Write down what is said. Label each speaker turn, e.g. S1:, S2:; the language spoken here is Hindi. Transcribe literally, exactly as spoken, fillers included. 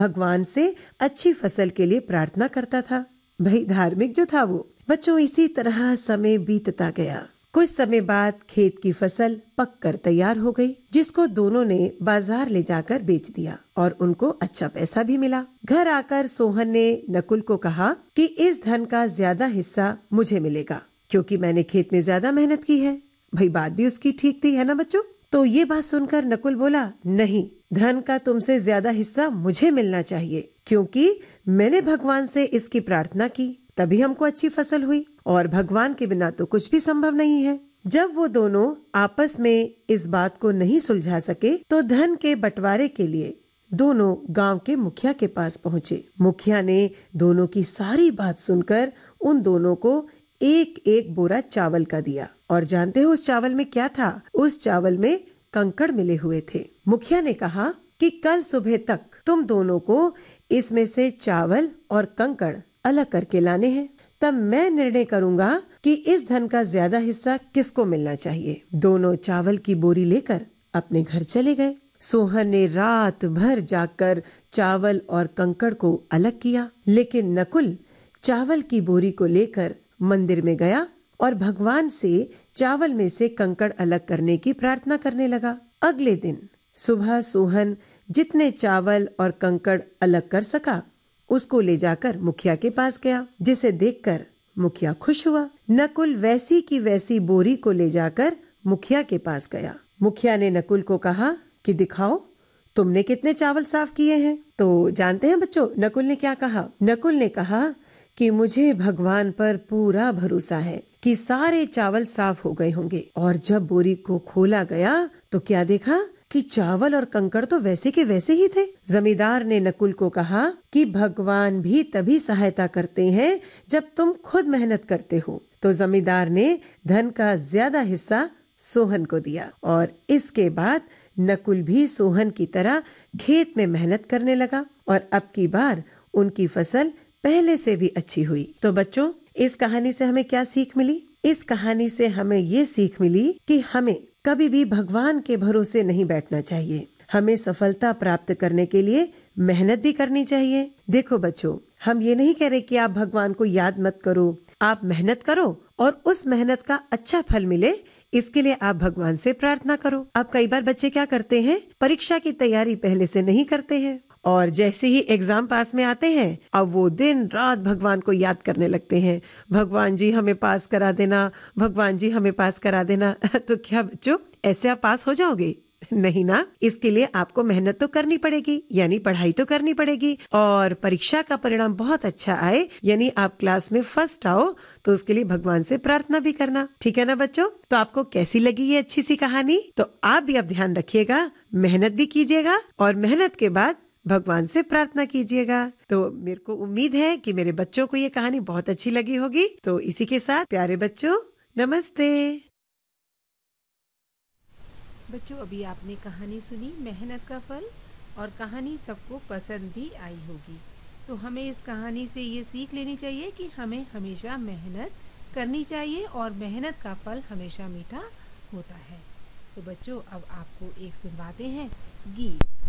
S1: भगवान से अच्छी फसल के लिए प्रार्थना करता था। भाई धार्मिक जो था वो। बच्चों, इसी तरह समय बीतता गया। कुछ समय बाद खेत की फसल पककर तैयार हो गई, जिसको दोनों ने बाजार ले जाकर बेच दिया और उनको अच्छा पैसा भी मिला। घर आकर सोहन ने नकुल को कहा कि इस धन का ज्यादा हिस्सा मुझे मिलेगा, क्योंकि मैंने खेत में ज्यादा मेहनत की है। भाई बात भी उसकी ठीक थी, है ना बच्चों? तो ये बात सुनकर नकुल बोला, नहीं, धन का तुमसे ज्यादा हिस्सा मुझे मिलना चाहिए, क्योंकि मैंने भगवान से इसकी प्रार्थना की, तभी हमको अच्छी फसल हुई, और भगवान के बिना तो कुछ भी संभव नहीं है। जब वो दोनों आपस में इस बात को नहीं सुलझा सके, तो धन के बंटवारे के लिए दोनों गांव के मुखिया के पास पहुँचे। मुखिया ने दोनों की सारी बात सुनकर उन दोनों को एक एक बोरा चावल का दिया। और जानते हो उस चावल में क्या था? उस चावल में कंकड़ मिले हुए थे। मुखिया ने कहा कि कल सुबह तक तुम दोनों को इसमें से चावल और कंकड़ अलग करके लाने हैं, तब मैं निर्णय करूंगा कि इस धन का ज्यादा हिस्सा किसको मिलना चाहिए। दोनों चावल की बोरी लेकर अपने घर चले गए। सोहन ने रात भर जागकर चावल और कंकड़ को अलग किया, लेकिन नकुल चावल की बोरी को लेकर मंदिर में गया और भगवान से चावल में से कंकड़ अलग करने की प्रार्थना करने लगा। अगले दिन सुबह सोहन जितने चावल और कंकड़ अलग कर सका, उसको ले जाकर मुखिया के पास गया, जिसे देखकर मुखिया खुश हुआ। नकुल वैसी की वैसी बोरी को ले जाकर मुखिया के पास गया। मुखिया ने नकुल को कहा कि दिखाओ तुमने कितने चावल साफ किए हैं। तो जानते हैं बच्चों नकुल ने क्या कहा? नकुल ने कहा कि मुझे भगवान पर पूरा भरोसा है कि सारे चावल साफ हो गए होंगे। और जब बोरी को खोला गया तो क्या देखा कि चावल और कंकड़ तो वैसे के वैसे ही थे। जमींदार ने नकुल को कहा कि भगवान भी तभी सहायता करते हैं जब तुम खुद मेहनत करते हो। तो जमींदार ने धन का ज्यादा हिस्सा सोहन को दिया और इसके बाद नकुल भी सोहन की तरह खेत में मेहनत करने लगा और अब की बार उनकी फसल पहले से भी अच्छी हुई। तो बच्चों, इस कहानी से हमें क्या सीख मिली? इस कहानी से हमें ये सीख मिली कि हमें कभी भी भगवान के भरोसे नहीं बैठना चाहिए। हमें सफलता प्राप्त करने के लिए मेहनत भी करनी चाहिए। देखो बच्चों, हम ये नहीं कह रहे कि आप भगवान को याद मत करो, आप मेहनत करो और उस मेहनत का अच्छा फल मिले, इसके लिए आप भगवान से प्रार्थना करो। अब कई बार बच्चे क्या करते हैं, परीक्षा की तैयारी पहले से नहीं करते हैं और जैसे ही एग्जाम पास में आते हैं, अब वो दिन रात भगवान को याद करने लगते हैं, भगवान जी हमें पास करा देना, भगवान जी हमें पास करा देना। तो क्या बच्चों ऐसे आप पास हो जाओगे? नहीं ना। इसके लिए आपको मेहनत तो करनी पड़ेगी, यानी पढ़ाई तो करनी पड़ेगी और परीक्षा का परिणाम बहुत अच्छा आए, यानी आप क्लास में फर्स्ट आओ, तो उसके लिए भगवान से प्रार्थना भी करना। ठीक है ना बच्चों? तो आपको कैसी लगी ये अच्छी सी कहानी? तो आप भी अब ध्यान रखिएगा, मेहनत भी कीजिएगा और मेहनत के बाद भगवान से प्रार्थना कीजिएगा। तो मेरे को उम्मीद है कि मेरे बच्चों को ये कहानी बहुत अच्छी लगी होगी। तो इसी के साथ प्यारे बच्चों, नमस्ते।
S2: बच्चों, अभी आपने कहानी सुनी मेहनत का फल, और कहानी सबको पसंद भी आई होगी। तो हमें इस कहानी से ये सीख लेनी चाहिए कि हमें हमेशा मेहनत करनी चाहिए और मेहनत का फल हमेशा मीठा होता है। तो बच्चों, अब आपको एक सुनवाते हैं गीत।